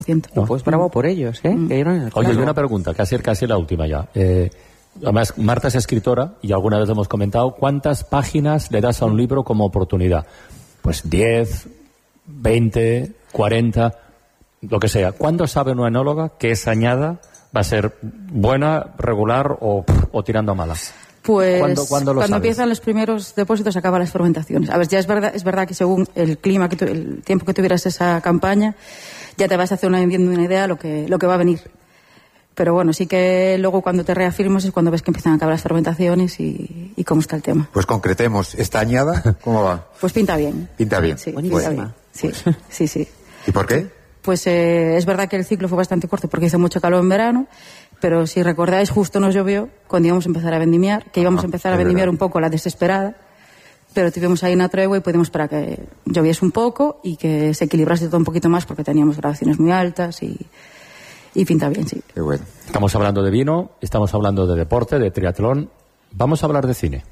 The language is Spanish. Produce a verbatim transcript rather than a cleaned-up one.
No, pues bravo por ellos, ¿eh? Mm. Oye, y una pregunta, casi, casi la última ya. Eh, además, Marta es escritora y alguna vez hemos comentado, ¿cuántas páginas le das a un libro como oportunidad? Pues diez, veinte, cuarenta, lo que sea. ¿Cuándo sabe una enóloga que esa añada va a ser buena, regular o, o tirando a mala? Pues ¿Cuándo, cuándo, lo cuando sabes? empiezan los primeros depósitos acaban las fermentaciones. A ver, ya es verdad, es verdad que según el clima, que tu, el tiempo que tuvieras esa campaña, ya te vas a hacer una, una idea de lo que, lo que va a venir. Pero bueno, sí que luego cuando te reafirmas es cuando ves que empiezan a acabar las fermentaciones y, y cómo está el tema. Pues concretemos, ¿esta añada cómo va? Pues pinta bien. Pinta bien. Sí, Buenísima. pinta bien. Sí, sí, sí. ¿Y por qué? Pues eh, es verdad que el ciclo fue bastante corto porque hizo mucho calor en verano, pero si recordáis, justo nos llovió cuando íbamos a empezar a vendimiar, que íbamos Ah, a empezar a es vendimiar verdad. un poco a la desesperada, pero tuvimos ahí una tregua y pudimos para que lloviese un poco y que se equilibrase todo un poquito más porque teníamos grabaciones muy altas y, y pinta bien, sí. Qué bueno. Estamos hablando de vino, estamos hablando de deporte, de triatlón. Vamos a hablar de cine.